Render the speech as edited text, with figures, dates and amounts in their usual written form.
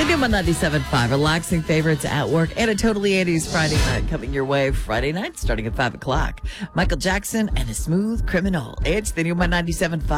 Numa 97.5, relaxing favorites at work, and a totally 80s Friday night coming your way Friday night starting at 5 o'clock. Michael Jackson and a Smooth Criminal. It's the Numa 97.5.